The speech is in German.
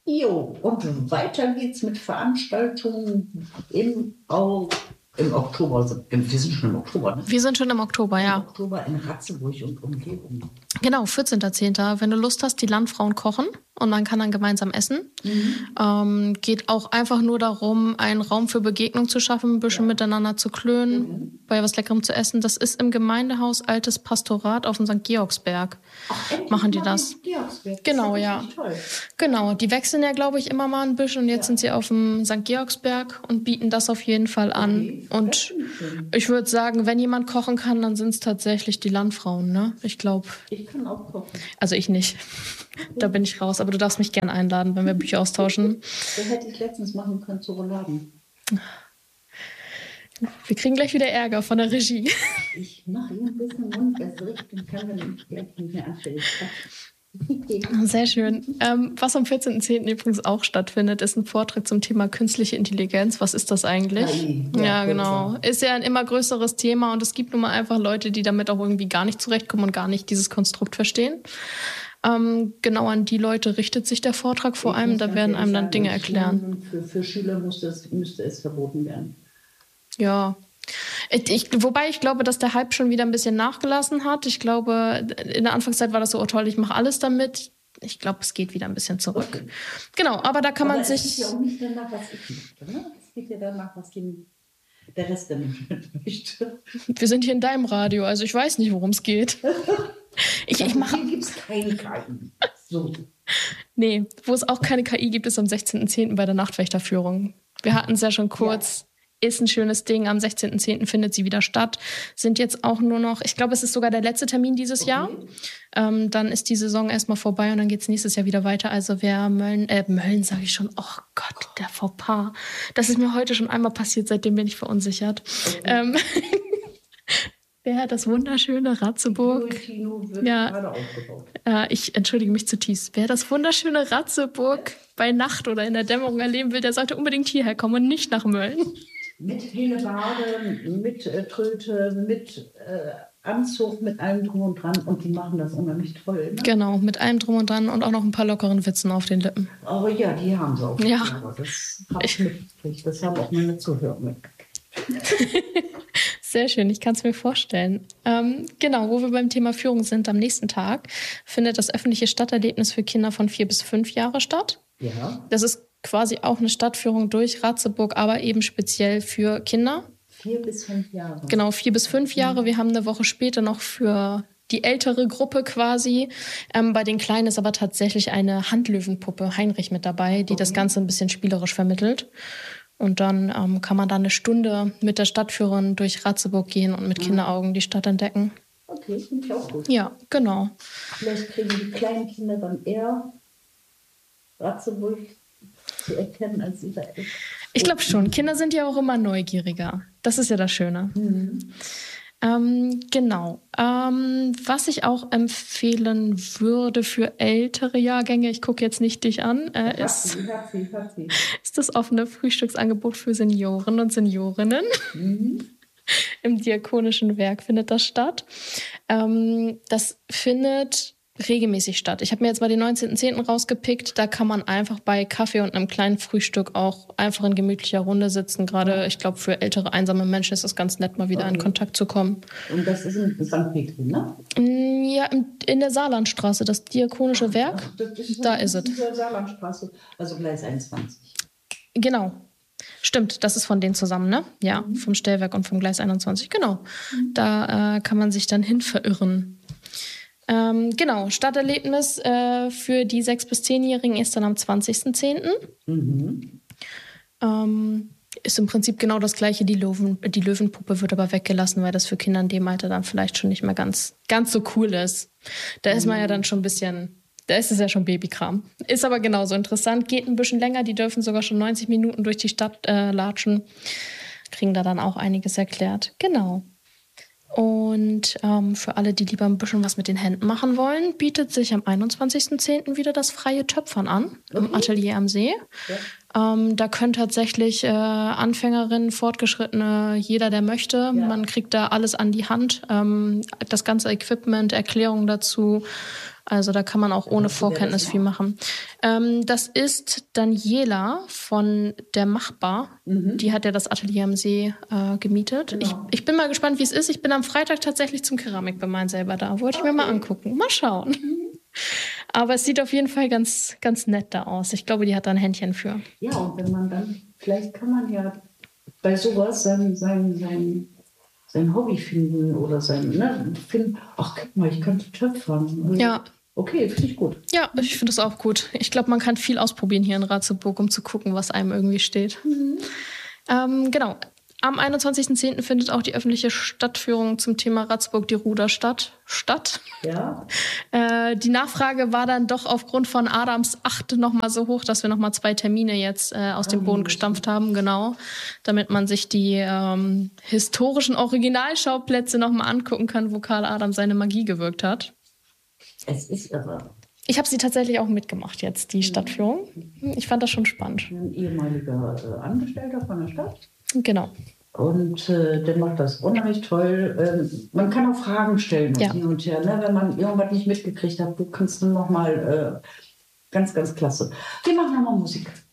Jo, und weiter geht's mit Veranstaltungen im Oktober. Also, wir sind schon im Oktober, ne? Wir sind schon im Oktober, ja. Im Oktober in Ratzeburg und Umgebung. Genau, 14.10. Wenn du Lust hast, die Landfrauen kochen und man kann dann gemeinsam essen. Geht auch einfach nur darum, einen Raum für Begegnung zu schaffen, ein bisschen miteinander zu klönen, bei was Leckerem zu essen. Das ist im Gemeindehaus Altes Pastorat auf dem St. Georgsberg. Machen die das? Georgsberg. Genau, das ja. Toll. Genau, die wechseln ja, glaube ich, immer mal ein bisschen und jetzt sind sie auf dem St. Georgsberg und bieten das auf jeden Fall an. Okay, und ich würde sagen, wenn jemand kochen kann, dann sind es tatsächlich die Landfrauen, ne? Ich glaube. Ich kann auch kochen. Also ich nicht. Da bin ich raus. Aber du darfst mich gerne einladen, wenn wir Bücher austauschen. Das hätte ich letztens machen können zu Rouladen. Wir kriegen gleich wieder Ärger von der Regie. Ich mache ihm ein bisschen Mund, das richten kann, wenn ich gleich nicht mehr anstelle. Sehr schön. Was am 14.10. übrigens auch stattfindet, ist ein Vortrag zum Thema künstliche Intelligenz. Was ist das eigentlich? KI, ja, genau. Ist ja ein immer größeres Thema und es gibt nun mal einfach Leute, die damit auch irgendwie gar nicht zurechtkommen und gar nicht dieses Konstrukt verstehen. Genau an die Leute richtet sich der Vortrag vor allem. Da werden einem dann Dinge erklären. Für Schüler müsste es verboten werden. Ja. Wobei ich glaube, dass der Hype schon wieder ein bisschen nachgelassen hat. Ich glaube, in der Anfangszeit war das so, oh toll, ich mache alles damit. Ich glaube, es geht wieder ein bisschen zurück. Okay. Genau, aber da kann man sich... Es geht ja auch nicht danach, was ich möchte. Ne? Es geht ja danach, was der Rest der Menschen möchte. Wir sind hier in deinem Radio, also ich weiß nicht, worum es geht. Hier gibt es keine KI. So. Nee, wo es auch keine KI gibt, ist am 16.10. bei der Nachtwächterführung. Wir hatten es ja schon kurz... Ja. Ist ein schönes Ding. Am 16.10. findet sie wieder statt. Sind jetzt auch nur noch, ich glaube, es ist sogar der letzte Termin dieses Jahr. Dann ist die Saison erstmal vorbei und dann geht es nächstes Jahr wieder weiter. Also wer Mölln sage ich schon, oh Gott, der Fauxpas. Das ist mir heute schon einmal passiert, seitdem bin ich verunsichert. Okay. Wer das wunderschöne Ratzeburg. Ich entschuldige mich zutiefst. Wer das wunderschöne Ratzeburg bei Nacht oder in der Dämmerung erleben will, der sollte unbedingt hierher kommen und nicht nach Mölln. Mit Hellebarde, mit Tröte, mit Anzug, mit allem drum und dran. Und die machen das unheimlich toll. Ne? Genau, mit allem drum und dran und auch noch ein paar lockeren Witzen auf den Lippen. Aber ja, die haben sie auch. Ja. Aber das habe ich mitgekriegt. Das haben auch meine Zuhörer mitgekriegt. Sehr schön, ich kann es mir vorstellen. Genau, wo wir beim Thema Führung sind, am nächsten Tag findet das öffentliche Stadterlebnis für Kinder von 4 bis 5 Jahre statt. Ja. Das ist quasi auch eine Stadtführung durch Ratzeburg, aber eben speziell für Kinder. 4 bis 5 Jahre. Genau, 4 bis 5 Jahre. Wir haben eine Woche später noch für die ältere Gruppe quasi. Bei den Kleinen ist aber tatsächlich eine Handlöwenpuppe, Heinrich, mit dabei, die das Ganze ein bisschen spielerisch vermittelt. Und dann kann man da eine Stunde mit der Stadtführerin durch Ratzeburg gehen und mit Kinderaugen die Stadt entdecken. Okay, finde ich auch gut. Ja, genau. Vielleicht kriegen die kleinen Kinder dann eher Ratzeburg zu erkennen als ihre Eltern. Ich glaube schon. Kinder sind ja auch immer neugieriger. Das ist ja das Schöne. Genau. Was ich auch empfehlen würde für ältere Jahrgänge, ich gucke jetzt nicht dich an, ist das offene Frühstücksangebot für Senioren und Seniorinnen. Im Diakonischen Werk findet das statt. Das findet regelmäßig statt. Ich habe mir jetzt mal den 19.10. rausgepickt. Da kann man einfach bei Kaffee und einem kleinen Frühstück auch einfach in gemütlicher Runde sitzen. Gerade, ich glaube, für ältere, einsame Menschen ist das ganz nett, mal wieder in Kontakt zu kommen. Und das ist in St. Petri, ne? Ja, in der Saarlandstraße, das Diakonische Werk. Da ist es. In der Saarlandstraße, also Gleis 21. Genau. Stimmt, das ist von denen zusammen, ne? Ja, vom Stellwerk und vom Gleis 21. Genau. Da kann man sich dann hin verirren. Genau, Stadterlebnis für die 6- bis 10-Jährigen ist dann am 20.10. Ist im Prinzip genau das Gleiche. Die Löwenpuppe wird aber weggelassen, weil das für Kinder in dem Alter dann vielleicht schon nicht mehr ganz so cool ist. Da ist man ja dann schon ein bisschen, da ist es ja schon Babykram. Ist aber genauso interessant, geht ein bisschen länger. Die dürfen sogar schon 90 Minuten durch die Stadt latschen. Kriegen da dann auch einiges erklärt. Genau. Und für alle, die lieber ein bisschen was mit den Händen machen wollen, bietet sich am 21.10. wieder das freie Töpfern an, im Atelier am See. Ja. Da können tatsächlich Anfängerinnen, Fortgeschrittene, jeder, der möchte. Ja. Man kriegt da alles an die Hand, das ganze Equipment, Erklärungen dazu. Also da kann man auch ohne Vorkenntnis viel machen. Das ist Daniela von der Machbar. Die hat ja das Atelier am See gemietet. Genau. Ich bin mal gespannt, wie es ist. Ich bin am Freitag tatsächlich zum Keramikbemalen selber da. Wollte ich mir mal angucken. Mal schauen. Aber es sieht auf jeden Fall ganz, ganz nett da aus. Ich glaube, die hat da ein Händchen für. Ja, und wenn man dann, vielleicht kann man ja bei sowas sein Hobby finden oder finden, ach, guck mal, ich könnte töpfern. Ja. Okay, finde ich gut. Ja, ich finde es auch gut. Ich glaube, man kann viel ausprobieren hier in Ratzeburg, um zu gucken, was einem irgendwie steht. Genau. Am 21.10. findet auch die öffentliche Stadtführung zum Thema Ratzeburg die Ruderstadt statt. Ja. Die Nachfrage war dann doch aufgrund von Adams 8 nochmal so hoch, dass wir nochmal 2 Termine jetzt aus dem Boden gestampft haben, genau, damit man sich die historischen Originalschauplätze nochmal angucken kann, wo Karl Adam seine Magie gewirkt hat. Es ist irre. Ich habe sie tatsächlich auch mitgemacht jetzt, die Stadtführung. Ich fand das schon spannend. Ein ehemaliger Angestellter von der Stadt. Genau. Und der macht das unheimlich toll. Man kann auch Fragen stellen hin und her. Ne? Wenn man irgendwas nicht mitgekriegt hat, du kannst nur noch mal ganz, ganz klasse. Wir machen nochmal Musik.